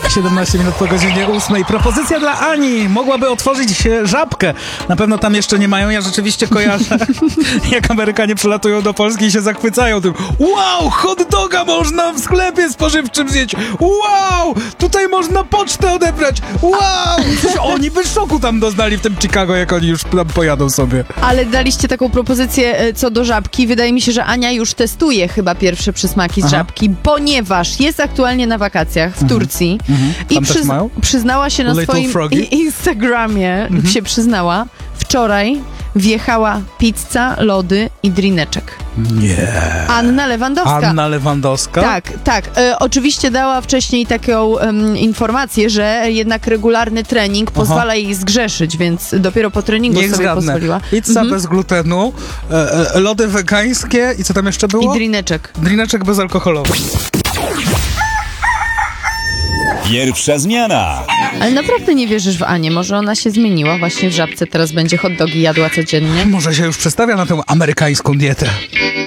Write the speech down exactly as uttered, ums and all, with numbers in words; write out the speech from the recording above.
siedemnaście minut po godzinie ósmej. Propozycja dla Ani. Mogłaby otworzyć e, Żabkę. Na pewno tam jeszcze nie mają. Ja rzeczywiście kojarzę, jak Amerykanie przylatują do Polski i się zachwycają tym. Wow, hot doga można w sklepie spożywczym zjeść. Wow, tutaj można pocztę odebrać. Wow. Coś oni by szoku tam doznali w tym Chicago, jak oni już tam pojadą sobie. Ale daliście taką propozycję e, co do Żabki. Wydaje mi się, że Ania już testuje chyba pierwsze przysmaki z Aha. Żabki, ponieważ jest aktualnie na wakacjach w Turcji Mhm. Tam i też mają? przyznała się na Little swoim Froggy? i- Instagramie, Mhm. się przyznała, wczoraj wjechała pizza, lody i drineczek. Nie. Anna Lewandowska. Anna Lewandowska? Tak, tak. E, oczywiście dała wcześniej taką em, informację, że jednak regularny trening Aha. pozwala jej zgrzeszyć, więc dopiero po treningu Niech sobie zgadnę. pozwoliła. Pizza Mhm. bez glutenu, e, e, lody wegańskie i co tam jeszcze było? I drineczek. Drineczek bezalkoholowy. Pierwsza zmiana. Ale naprawdę nie wierzysz w Anię. Może ona się zmieniła właśnie w Żabce. Teraz będzie hot dogi jadła codziennie. Może się już przestawia na tę amerykańską dietę.